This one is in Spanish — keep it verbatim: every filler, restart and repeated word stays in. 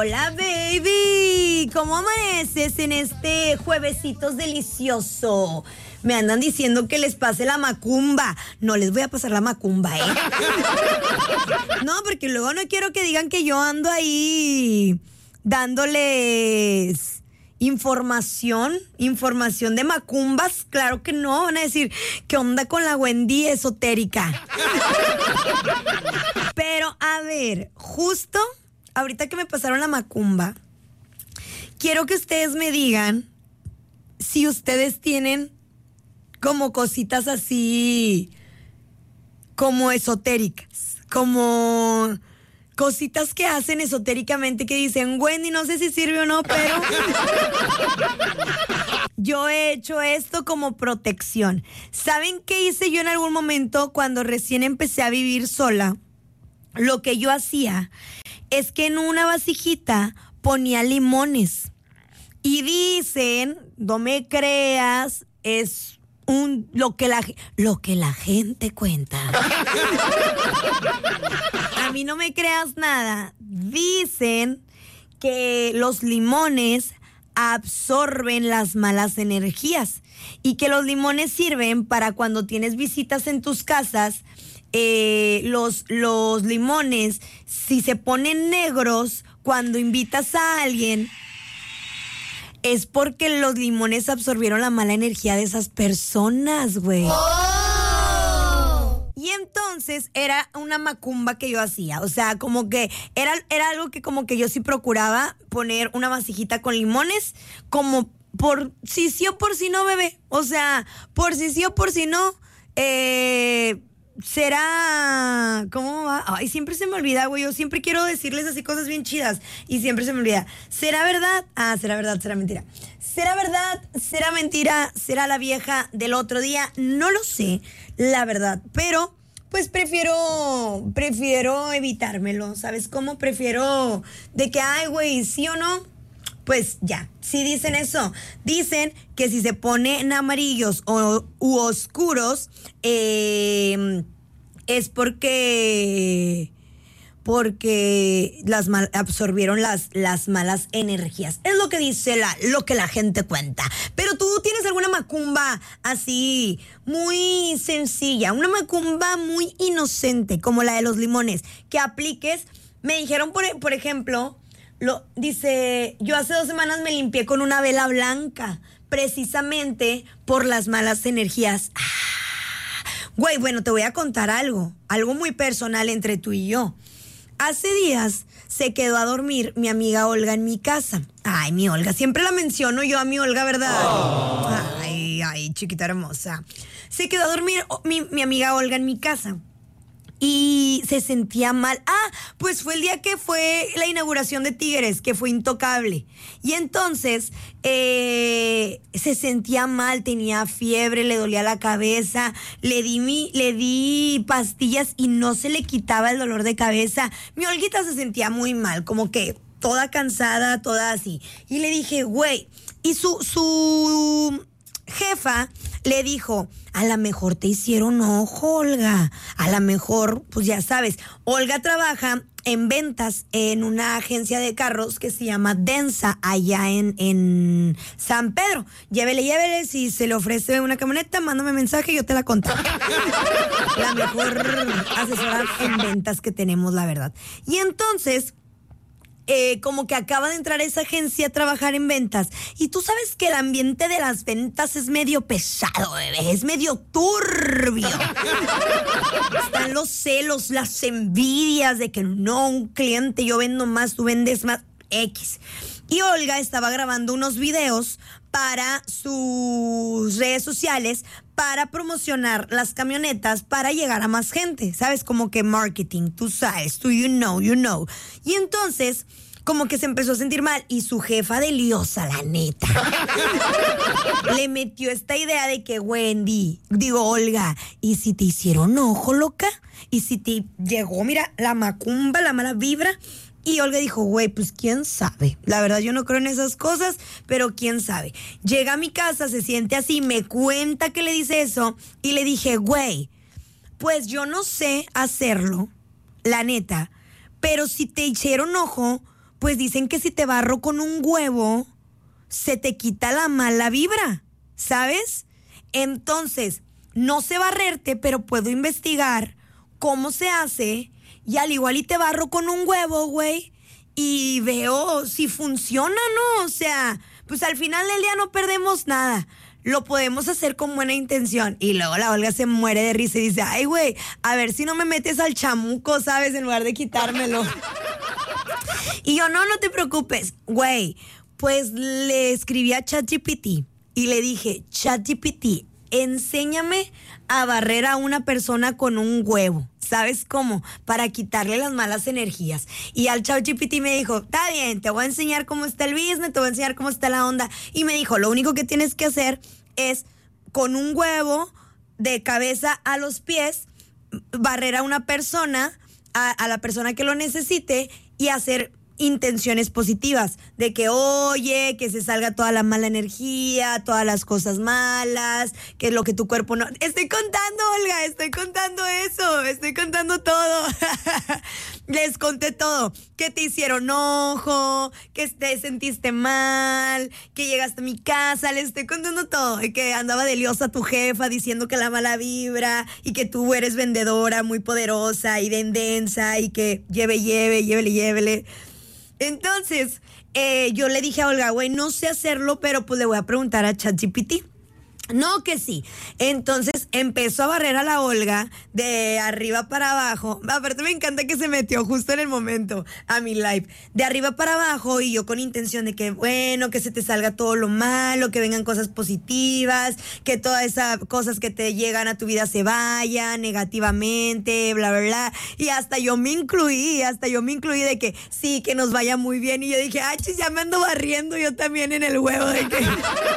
Hola, baby. ¿Cómo amaneces en este juevesitos delicioso? Me andan diciendo que les pase la macumba. No les voy a pasar la macumba, ¿eh? No, porque luego no quiero que digan que yo ando ahí dándoles información, información de macumbas. Claro que no, van a decir, ¿qué onda con la Wendy esotérica? Pero, a ver, justo ahorita que me pasaron la macumba, quiero que ustedes me digan si ustedes tienen como cositas así, como esotéricas, como cositas que hacen esotéricamente que dicen, Wendy, no sé si sirve o no, pero yo he hecho esto como protección. ¿Saben qué hice yo en algún momento cuando recién empecé a vivir sola? Lo que yo hacía es que en una vasijita ponía limones. Y dicen, no me creas, es un lo que la lo que la gente cuenta. A mí no me creas nada. Dicen que los limones absorben las malas energías y que los limones sirven para cuando tienes visitas en tus casas. Eh, los, los limones, si se ponen negros cuando invitas a alguien, es porque los limones absorbieron la mala energía de esas personas, güey. Oh. Y entonces era una macumba que yo hacía. O sea, como que era, era algo que como que yo sí procuraba poner una vasijita con limones, como por si sí o por si no, bebé. O sea, por si sí o por si no, eh... será, ¿cómo va? Ay, siempre se me olvida, güey. Yo siempre quiero decirles así cosas bien chidas y siempre se me olvida. ¿Será verdad? Ah, será verdad, será mentira. ¿Será verdad? ¿Será mentira? ¿Será la vieja del otro día? No lo sé, la verdad. Pero, pues prefiero, prefiero evitármelo. ¿Sabes cómo? Prefiero de que, ay, güey, sí o no. Pues ya, sí dicen eso. Dicen que si se ponen amarillos o, u oscuros, eh, es porque, porque las mal, absorbieron las, las malas energías. Es lo que dice la, lo que la gente cuenta. Pero tú tienes alguna macumba así, muy sencilla, una macumba muy inocente, como la de los limones, que apliques. Me dijeron, por, por ejemplo... Lo, dice, yo hace dos semanas me limpié con una vela blanca, precisamente por las malas energías. Ah, güey, bueno, te voy a contar algo, algo muy personal entre tú y yo. Hace días se quedó a dormir mi amiga Olga en mi casa. Ay, mi Olga, siempre la menciono yo a mi Olga, ¿verdad? Oh. Ay, ay, chiquita hermosa. Se quedó a dormir mi, mi amiga Olga en mi casa. Y se sentía mal. Ah, pues fue el día que fue la inauguración de Tigres, que fue intocable. Y entonces eh, se sentía mal, tenía fiebre, le dolía la cabeza. Le di, mi, le di pastillas y no se le quitaba el dolor de cabeza. Mi Olguita se sentía muy mal, como que toda cansada, toda así. Y le dije, güey, y su, su jefa le dijo, a lo mejor te hicieron ojo, Olga. A lo mejor, pues ya sabes, Olga trabaja en ventas en una agencia de carros que se llama Densa, allá en, en San Pedro. Llévele, llévele, si se le ofrece una camioneta, mándame mensaje y yo te la contacto. La mejor asesora en ventas que tenemos, la verdad. Y entonces... Eh, como que acaba de entrar a esa agencia a trabajar en ventas. Y tú sabes que el ambiente de las ventas es medio pesado, bebé. Es medio turbio. Están los celos, las envidias de que no, un cliente, yo vendo más, tú vendes más, X. Y Olga estaba grabando unos videos para sus redes sociales para promocionar las camionetas para llegar a más gente, ¿sabes? Como que marketing, tú sabes, tú you know, you know. Y entonces, como que se empezó a sentir mal y su jefa de liosa, la neta, le metió esta idea de que Wendy, digo Olga, ¿y si te hicieron ojo, loca? ¿Y si te llegó, mira, la macumba, la mala vibra? Y Olga dijo, güey, pues quién sabe. La verdad yo no creo en esas cosas, pero quién sabe. Llega a mi casa, se siente así, me cuenta que le dice eso y le dije, güey, pues yo no sé hacerlo, la neta, pero si te hicieron ojo, pues dicen que si te barro con un huevo, se te quita la mala vibra, ¿sabes? Entonces, no sé barrerte, pero puedo investigar cómo se hace y al igual y te barro con un huevo, güey, y veo si funciona, ¿no? O sea, pues al final del día no perdemos nada. Lo podemos hacer con buena intención. Y luego la Olga se muere de risa y dice, ay, güey, a ver si no me metes al chamuco, ¿sabes? En lugar de quitármelo. Y yo, no, no te preocupes, güey. Pues le escribí a ChatGPT y le dije, ChatGPT, enséñame a barrer a una persona con un huevo. ¿Sabes cómo? Para quitarle las malas energías. Y al ChatGPT me dijo, está bien, te voy a enseñar cómo está el business, te voy a enseñar cómo está la onda. Y me dijo, lo único que tienes que hacer es con un huevo de cabeza a los pies, barrer a una persona, a, a la persona que lo necesite y hacer intenciones positivas de que, oye, que se salga toda la mala energía, todas las cosas malas, que lo que tu cuerpo no... Estoy contando, Olga, estoy contando eso, estoy contando todo. Les conté todo, que te hicieron ojo, que te sentiste mal, que llegaste a mi casa, les estoy contando todo, y que andaba de liosa tu jefa diciendo que la mala vibra, y que tú eres vendedora muy poderosa y dendensa, y que lleve, lleve, llévele, llévele. Entonces, eh, yo le dije a Olga, güey, no sé hacerlo, pero pues le voy a preguntar a ChatGPT. No, que sí. Entonces empezó a barrer a la Olga de arriba para abajo. Aparte me encanta que se metió justo en el momento a mi live. De arriba para abajo y yo con intención de que, bueno, que se te salga todo lo malo, que vengan cosas positivas, que todas esas cosas que te llegan a tu vida se vayan negativamente, bla, bla, bla. Y hasta yo me incluí, hasta yo me incluí de que sí, que nos vaya muy bien. Y yo dije, ah, chis, ya me ando barriendo yo también en el huevo de que...